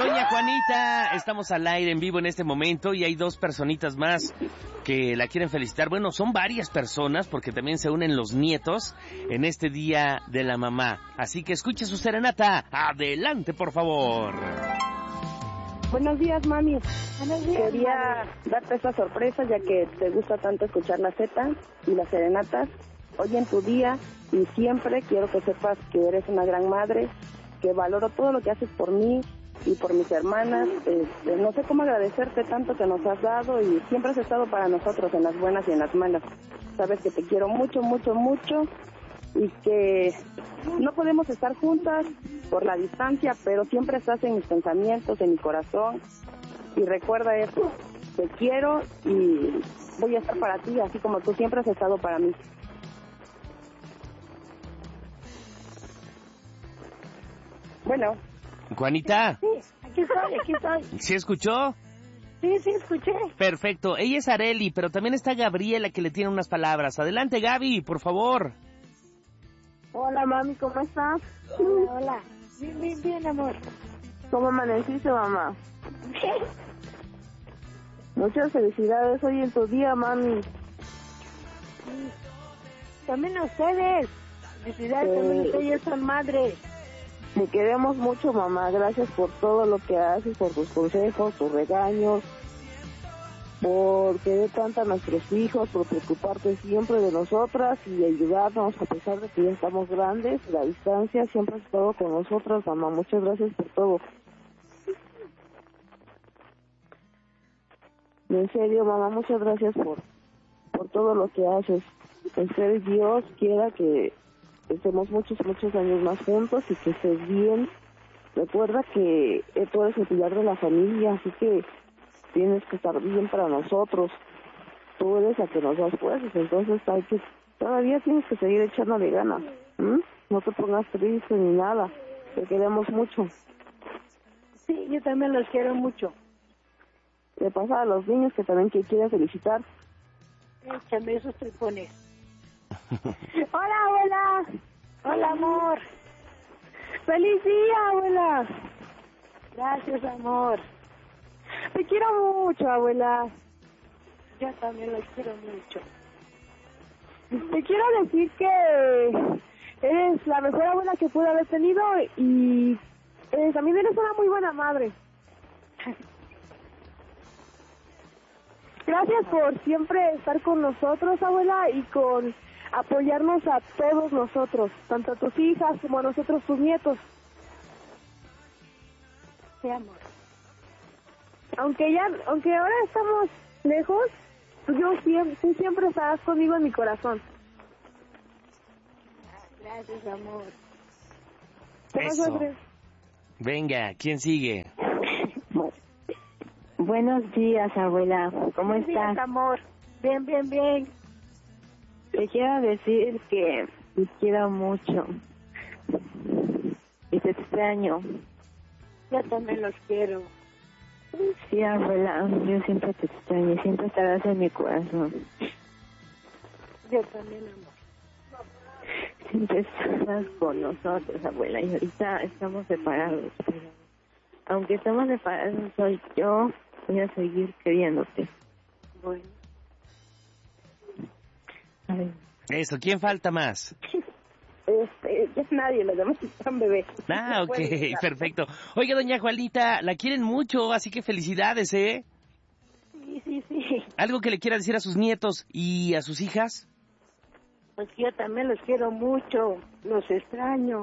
Doña Juanita, estamos al aire en vivo en este momento y hay 2 personitas más que la quieren felicitar. Bueno, son varias personas porque también se unen los nietos en este Día de la Mamá. Así que escuche su serenata. Adelante, por favor. Buenos días, mami. Buenos días, Quería darte esta sorpresa ya que te gusta tanto escuchar la Z y las serenatas. Hoy en tu día y siempre quiero que sepas que eres una gran madre, que valoro todo lo que haces por mí y por mis hermanas. No sé cómo agradecerte tanto que nos has dado y siempre has estado para nosotros en las buenas y en las malas. Sabes que te quiero mucho, mucho, mucho y que no podemos estar juntas por la distancia, pero siempre estás en mis pensamientos, en mi corazón. Y recuerda eso, te quiero y voy a estar para ti, así como tú siempre has estado para mí. Bueno. Juanita. Sí, aquí estoy. ¿Sí escuchó? Sí, escuché. Perfecto. Ella es Areli, pero también está Gabriela que le tiene unas palabras. Adelante, Gaby, por favor. Hola, mami, ¿cómo estás? Hola. Bien, amor. ¿Cómo amaneciste, mamá? Muchas felicidades hoy en tu día, mami. También a ustedes. Felicidades, también ustedes son madres. Te queremos mucho, mamá. Gracias por todo lo que haces, por tus consejos, tus regaños, por querer tanto a nuestros hijos, por preocuparte siempre de nosotras y ayudarnos a pesar de que ya estamos grandes. La distancia siempre has estado con nosotras, mamá. Muchas gracias por todo. En serio, mamá, muchas gracias por todo lo que haces. Espero Dios quiera que estemos muchos años más juntos y que estés bien. Recuerda que tú eres el pilar de la familia, así que tienes que estar bien para nosotros. Tú eres la que nos das fuerzas, entonces todavía tienes que seguir echándole ganas. No te pongas triste ni nada, te queremos mucho. Sí, yo también los quiero mucho. Le pasa a los niños que también quieren felicitar. Échame esos tripones. Hola, abuela. Hola, amor. ¡Feliz día, abuela! Gracias, amor. Te quiero mucho, abuela. Yo también los quiero mucho. Te quiero decir que eres la mejor abuela que pude haber tenido y también eres una muy buena madre. Gracias por siempre estar con nosotros, abuela, y con apoyarnos a todos nosotros, tanto a tus hijas como a nosotros, tus nietos. Sí, amor. Aunque ahora estamos lejos, tú siempre estarás conmigo en mi corazón. Gracias, amor. Eso. Venga, ¿quién sigue? Buenos días, abuela. ¿Cómo Buenos estás? días, amor. Bien. Te quiero decir que te quiero mucho y te extraño. Yo también los quiero. Sí, abuela, yo siempre te extraño y siempre estarás en mi corazón. Yo también, amor. Siempre estarás con nosotros, abuela, y ahorita estamos separados, pero aunque estamos separados, yo voy a seguir queriéndote. Bueno. A ver. Eso, ¿quién falta más? Ya es nadie, los demás están bebés. Ah, ok, perfecto. Oiga, doña Juanita, la quieren mucho, así que felicidades, ¿eh? Sí. ¿Algo que le quiera decir a sus nietos y a sus hijas? Pues yo también los quiero mucho, los extraño.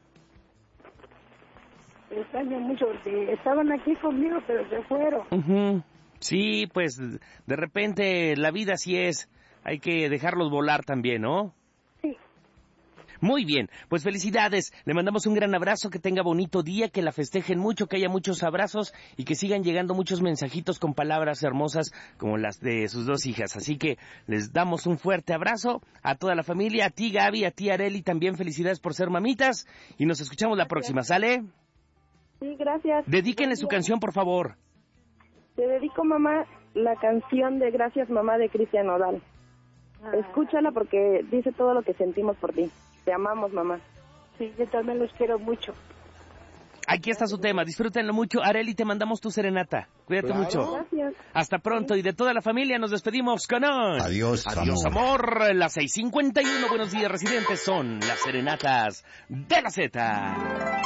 Los extraño mucho porque estaban aquí conmigo, pero se fueron. Uh-huh. Sí, pues de repente la vida así es, hay que dejarlos volar también, ¿no? Sí. Muy bien, pues felicidades, le mandamos un gran abrazo, que tenga bonito día, que la festejen mucho, que haya muchos abrazos y que sigan llegando muchos mensajitos con palabras hermosas como las de sus 2 hijas. Así que les damos un fuerte abrazo a toda la familia, a ti Gaby, a ti Areli, también felicidades por ser mamitas y nos escuchamos la próxima, ¿sale? Sí, gracias. Dedíquenle su canción, por favor. Te dedico, mamá, la canción de Gracias, mamá, de Cristian Nodal. Escúchala porque dice todo lo que sentimos por ti. Te amamos, mamá. Sí, yo también los quiero mucho. Aquí está su tema, disfrútenlo mucho. Arely, te mandamos tu serenata. Cuídate mucho. Gracias. Hasta pronto, y de toda la familia nos despedimos con hoy. Adiós, amor. Las 6:51, buenos días, residentes, son las serenatas de la Z.